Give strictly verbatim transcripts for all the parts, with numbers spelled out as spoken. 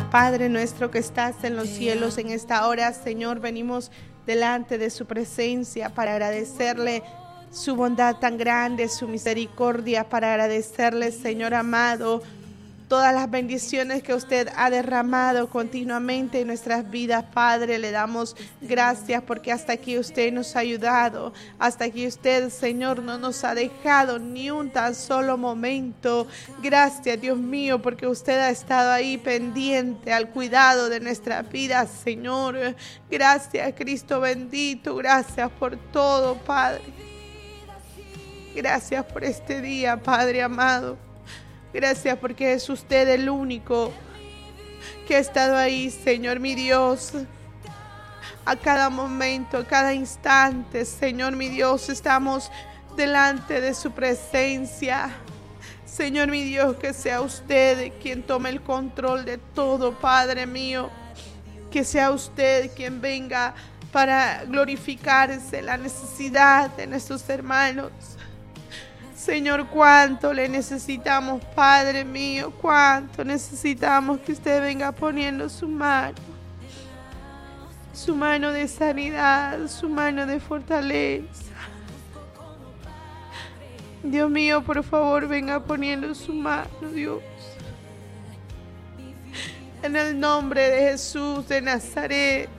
Padre nuestro que estás en los cielos, en esta hora, Señor, venimos delante de su presencia para agradecerle su bondad tan grande, su misericordia, para agradecerle, Señor amado, todas las bendiciones que usted ha derramado continuamente en nuestras vidas. Padre, le damos gracias porque hasta aquí usted nos ha ayudado. Hasta aquí usted, Señor, no nos ha dejado ni un tan solo momento. Gracias, Dios mío, porque usted ha estado ahí pendiente al cuidado de nuestras vidas, Señor. Gracias, Cristo bendito. Gracias por todo, Padre. Gracias por este día, Padre amado. Gracias porque es usted el único que ha estado ahí, Señor mi Dios, a cada momento, a cada instante. Señor mi Dios, estamos delante de su presencia. Señor mi Dios, que sea usted quien tome el control de todo, Padre mío. Que sea usted quien venga para glorificarse la necesidad de nuestros hermanos. Señor, cuánto le necesitamos, Padre mío, cuánto necesitamos que usted venga poniendo su mano, su mano de sanidad, su mano de fortaleza. Dios mío, por favor, venga poniendo su mano, Dios. En el nombre de Jesús de Nazaret,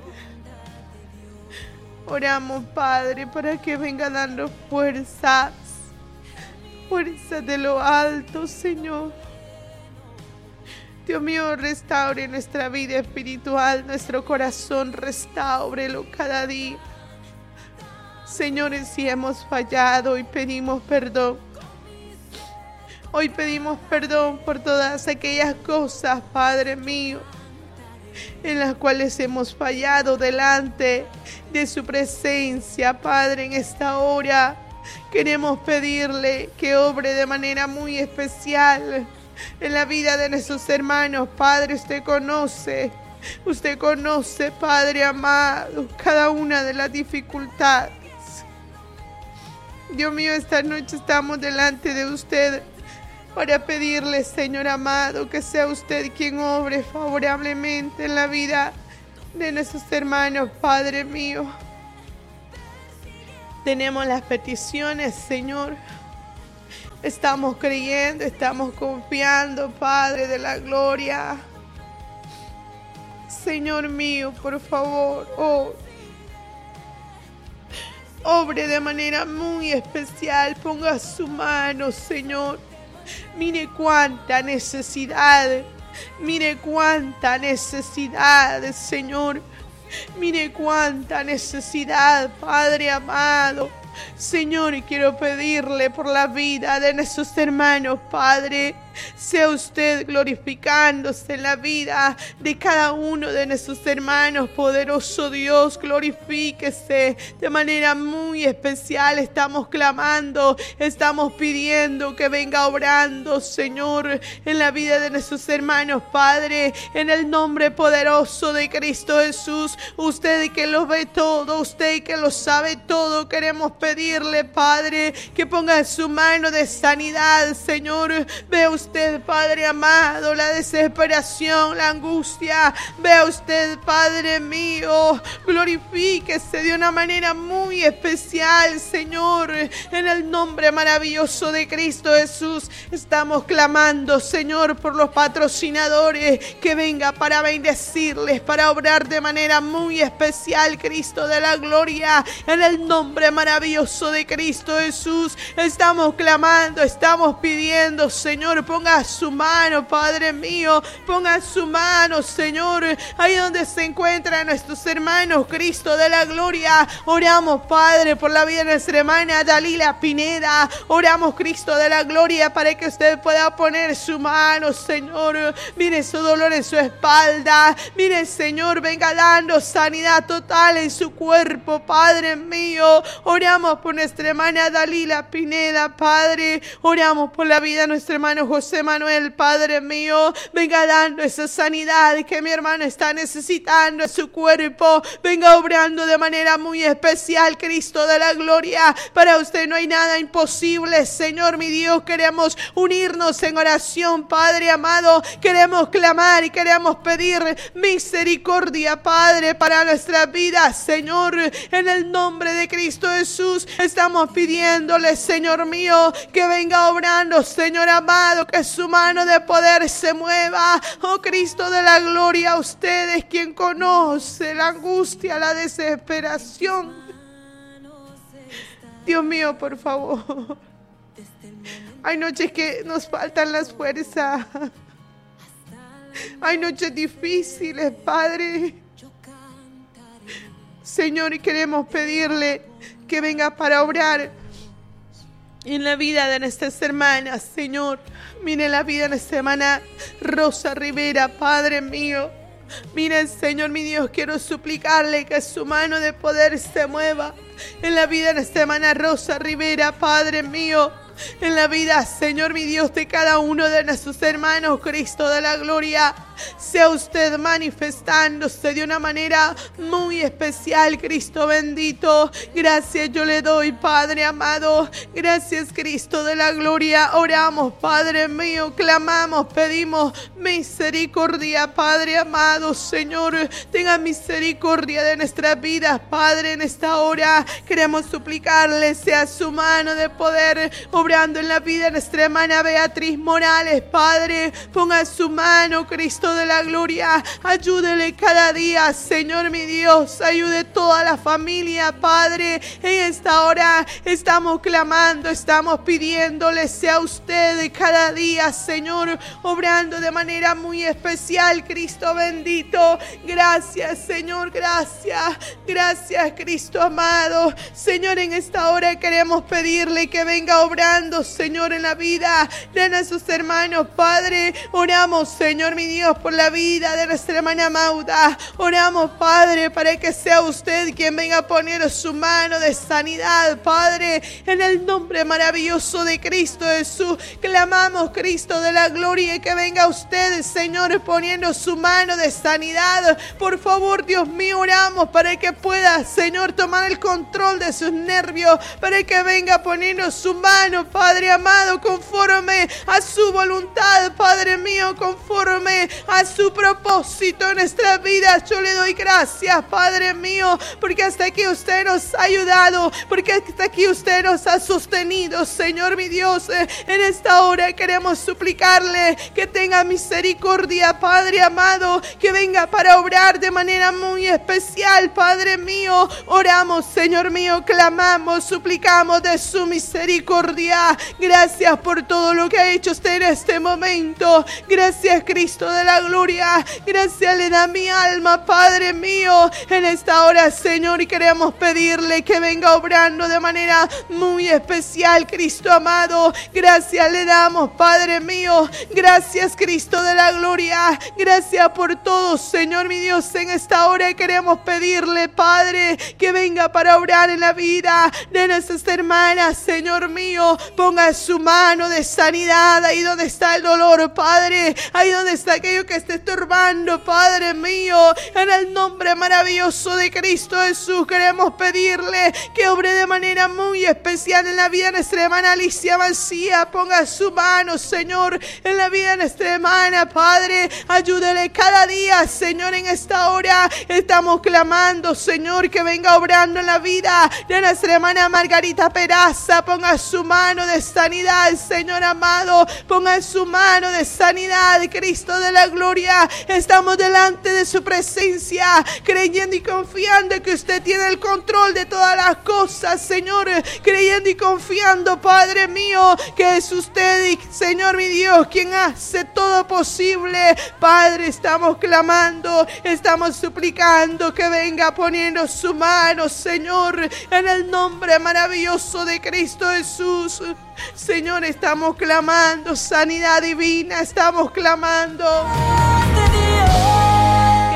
oramos, Padre, para que venga dando fuerzas. Fuerza de lo alto, Señor. Dios mío, restaure nuestra vida espiritual, nuestro corazón, restáurelo cada día. Señores, si hemos fallado, hoy pedimos perdón. Hoy pedimos perdón por todas aquellas cosas, Padre mío, en las cuales hemos fallado delante de su presencia, Padre, en esta hora. Queremos pedirle que obre de manera muy especial en la vida de nuestros hermanos. Padre, usted conoce, usted conoce, Padre amado, cada una de las dificultades. Dios mío, esta noche estamos delante de usted para pedirle, Señor amado, que sea usted quien obre favorablemente en la vida de nuestros hermanos, Padre mío. Tenemos las peticiones, Señor. Estamos creyendo, estamos confiando, Padre de la gloria. Señor mío, por favor, oh, obre de manera muy especial. Ponga su mano, Señor. Mire cuánta necesidad. Mire cuánta necesidad, Señor. Mire cuánta necesidad, Padre amado. Señor, y quiero pedirle por la vida de nuestros hermanos, Padre. Sea usted glorificándose en la vida de cada uno de nuestros hermanos. Poderoso Dios, glorifíquese de manera muy especial. Estamos clamando, estamos pidiendo que venga obrando, Señor, en la vida de nuestros hermanos, Padre, en el nombre poderoso de Cristo Jesús. Usted que lo ve todo, usted que lo sabe todo, queremos pedirle, Padre, que ponga su mano de sanidad, Señor. Ve usted, Padre amado, la desesperación, la angustia. Vea usted, Padre mío, glorifíquese de una manera muy especial, Señor, en el nombre maravilloso de Cristo Jesús. Estamos clamando, Señor, por los patrocinadores, que venga para bendecirles, para obrar de manera muy especial, Cristo de la gloria, en el nombre maravilloso de Cristo Jesús. Estamos clamando, estamos pidiendo, Señor, ponga su mano, Padre mío, ponga su mano, Señor, ahí donde se encuentran nuestros hermanos, Cristo de la gloria. Oramos, Padre, por la vida de nuestra hermana Dalila Pineda. Oramos, Cristo de la gloria, para que usted pueda poner su mano, Señor. Mire su dolor en su espalda. Mire, Señor, venga dando sanidad total en su cuerpo, Padre mío. Oramos por nuestra hermana Dalila Pineda, Padre. Oramos por la vida de nuestro hermano José José Manuel, Padre mío, venga dando esa sanidad que mi hermano está necesitando en su cuerpo. Venga obrando de manera muy especial, Cristo de la gloria. Para usted no hay nada imposible, Señor mi Dios. Queremos unirnos en oración, Padre amado. Queremos clamar y queremos pedir misericordia, Padre, para nuestras vidas, Señor. En el nombre de Cristo Jesús estamos pidiéndole, Señor mío, que venga obrando, Señor amado, que su mano de poder se mueva. Oh Cristo de la gloria, usted es quien conoce la angustia, la desesperación. Dios mío, por favor. Hay noches que nos faltan las fuerzas. Hay noches difíciles, Padre. Señor, y queremos pedirle que venga para obrar en la vida de nuestras hermanas, Señor. Mire la vida de esta hermana Rosa Rivera, Padre mío. Mire, Señor mi Dios, quiero suplicarle que su mano de poder se mueva en la vida de esta hermana Rosa Rivera, Padre mío. En la vida, Señor mi Dios, de cada uno de nuestros hermanos, Cristo de la gloria. Sea usted manifestándose de una manera muy especial, Cristo bendito. Gracias yo le doy, Padre amado. Gracias, Cristo de la gloria. Oramos, Padre mío, clamamos, pedimos misericordia, Padre amado. Señor, tenga misericordia de nuestras vidas, Padre, en esta hora. Queremos suplicarle, sea su mano de poder obrando en la vida de nuestra hermana Beatriz Morales, Padre. Ponga su mano, Cristo de la gloria. Ayúdele cada día, Señor mi Dios. Ayude toda la familia, Padre. En esta hora estamos clamando, estamos pidiéndole, sea usted cada día, Señor, obrando de manera muy especial, Cristo bendito. Gracias, Señor, gracias. Gracias, Cristo amado. Señor, en esta hora queremos pedirle que venga obrando, Señor, en la vida de nuestros hermanos, Padre. Oramos, Señor mi Dios, por la vida de nuestra hermana Mauda. Oramos, Padre, para que sea usted quien venga a poner su mano de sanidad, Padre, en el nombre maravilloso de Cristo Jesús. Clamamos, Cristo de la gloria, y que venga usted, Señor, poniendo su mano de sanidad. Por favor, Dios mío, oramos para que pueda, Señor, tomar el control de sus nervios, para que venga poniendo su mano, Padre amado, conforme a su voluntad, Padre mío, conforme a su propósito en nuestra vida. Yo le doy gracias, Padre mío, porque hasta aquí usted nos ha ayudado, porque hasta aquí usted nos ha sostenido, Señor mi Dios. En esta hora queremos suplicarle que tenga misericordia, Padre amado, que venga para obrar de manera muy especial, Padre mío. Oramos, Señor mío, clamamos, suplicamos de su misericordia. Gracias por todo lo que ha hecho usted en este momento. Gracias, Cristo de la gloria. Gracias le da mi alma, Padre mío, en esta hora, Señor, y queremos pedirle que venga obrando de manera muy especial, Cristo amado. Gracias le damos, Padre mío. Gracias, Cristo de la gloria. Gracias por todo, Señor mi Dios. En esta hora queremos pedirle, Padre, que venga para obrar en la vida de nuestras hermanas, Señor mío. Ponga su mano de sanidad ahí donde está el dolor, Padre. Ahí donde está aquello que esté estorbando, Padre mío. En el nombre maravilloso de Cristo Jesús queremos pedirle que obre de manera muy especial en la vida de nuestra hermana Alicia Mancía. Ponga su mano, Señor, en la vida de nuestra hermana, Padre. Ayúdele cada día, Señor. En esta hora estamos clamando, Señor, que venga obrando en la vida de nuestra hermana Margarita Peraza. Ponga su mano de sanidad, Señor amado. Ponga su mano de sanidad, Cristo de la gloria. Estamos delante de su presencia, creyendo y confiando que usted tiene el control de todas las cosas, Señor. Creyendo y confiando, Padre mío, que es usted, Señor mi Dios, quien hace todo posible. Padre, estamos clamando, estamos suplicando que venga poniendo su mano, Señor, en el nombre maravilloso de Cristo Jesús. Señor, estamos clamando sanidad divina, estamos clamando.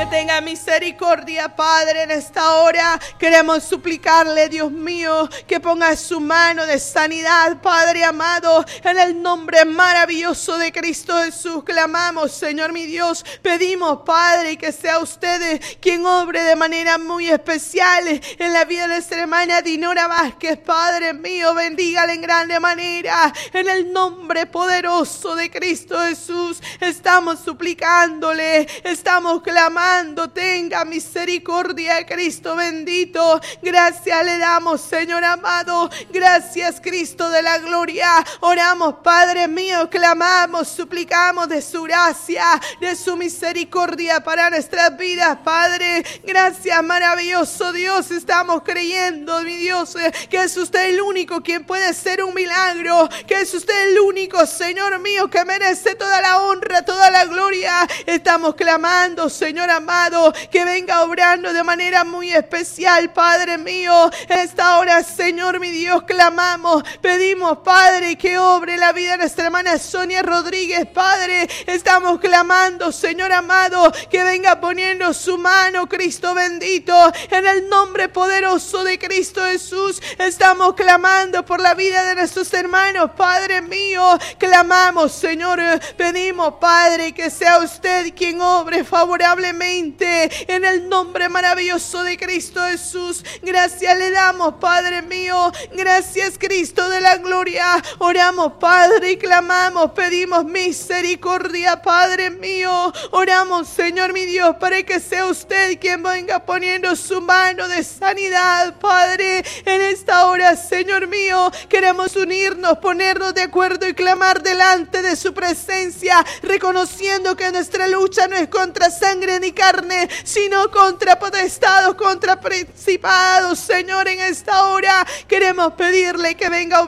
que tenga misericordia, Padre, en esta hora. Queremos suplicarle, Dios mío, que ponga su mano de sanidad, Padre amado, en el nombre maravilloso de Cristo Jesús. Clamamos, Señor mi Dios, pedimos, Padre, que sea usted quien obre de manera muy especial en la vida de nuestra hermana Dinora Vázquez. Padre mío, bendígale en grande manera, en el nombre poderoso de Cristo Jesús. Estamos suplicándole, estamos clamando, tenga misericordia, Cristo bendito. Gracias le damos, Señor amado, gracias, Cristo de la gloria. Oramos, Padre mío, clamamos, suplicamos de su gracia, de su misericordia para nuestras vidas, Padre. Gracias, maravilloso Dios. Estamos creyendo, mi Dios, que es usted el único quien puede hacer un milagro, que es usted el único, Señor mío, que merece toda la honra, toda la gloria. Estamos clamando, Señor amado, que venga obrando de manera muy especial, Padre mío. En esta hora, Señor mi Dios, clamamos, pedimos, Padre, que obre la vida de nuestra hermana Sonia Rodríguez, Padre. Estamos clamando, Señor amado, que venga poniendo su mano, Cristo bendito, en el nombre poderoso de Cristo Jesús. Estamos clamando por la vida de nuestros hermanos, Padre mío. Clamamos, Señor, pedimos, Padre, que sea usted quien obre favorablemente en el nombre maravilloso de Cristo Jesús. Gracias le damos, Padre mío. Gracias, Cristo de la gloria. Oramos, Padre, y clamamos, pedimos misericordia, Padre mío. Oramos, Señor mi Dios, para que sea usted quien venga poniendo su mano de sanidad, Padre. En esta hora, Señor mío, queremos unirnos, ponernos de acuerdo y clamar delante de su presencia, reconociendo que nuestra lucha no es contra sangre ni carne, sino contra potestados, contra principados. Señor, en esta hora queremos pedirle que venga